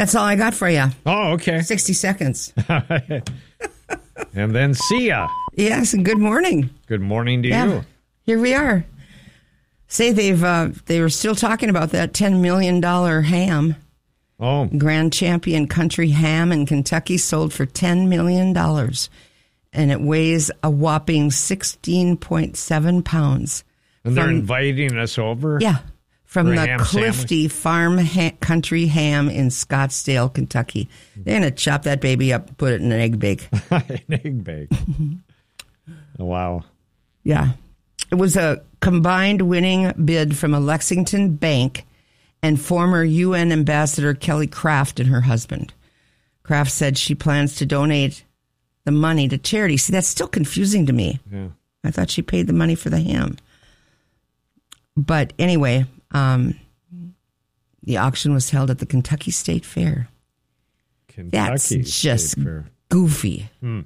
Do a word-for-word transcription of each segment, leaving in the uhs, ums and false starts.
That's all I got for you. Oh, okay. sixty seconds. And then see ya. Yes, and good morning. Good morning to yeah, you. Here we are. Say they've uh, they were still talking about that ten million dollars ham. Oh. Grand Champion Country Ham in Kentucky sold for ten million dollars. And it weighs a whopping sixteen point seven pounds. And they're from, inviting us over? Yeah. From for a the ham Clifty sandwich? Farm ha- Country Ham in Scottsdale, Kentucky. They're going to chop that baby up, put it in an egg bake. An egg bake. Oh, wow. Yeah. It was a combined winning bid from a Lexington bank and former U N Ambassador Kelly Craft and her husband. Craft said she plans to donate the money to charity. See, that's still confusing to me. Yeah. I thought she paid the money for the ham. But anyway, um, the auction was held at the Kentucky State Fair. Kentucky That's State just Fair. goofy. Hmm.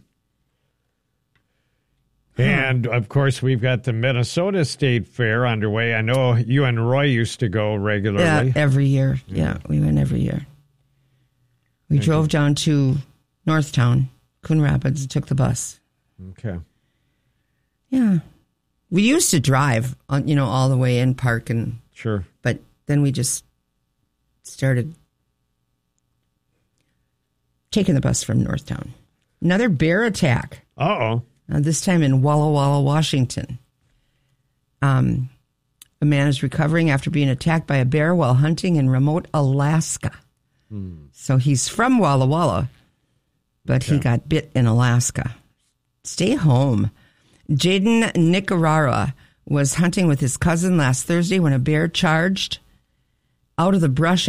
And, of course, we've got the Minnesota State Fair underway. I know you and Roy used to go regularly. Yeah, every year. Yeah, we went every year. We Thank drove you. down to Northtown, Coon Rapids, and took the bus. Okay. Yeah. We used to drive, on, you know, all the way in, park, and Sure. but then we just started taking the bus from Northtown. Another bear attack. Uh-oh. Uh, this time in Walla Walla, Washington. Um, a man is recovering after being attacked by a bear while hunting in remote Alaska. Hmm. So he's from Walla Walla, but he Okay. got bit in Alaska. Stay home. Jaden Nicarara was hunting with his cousin last Thursday when a bear charged out of the brush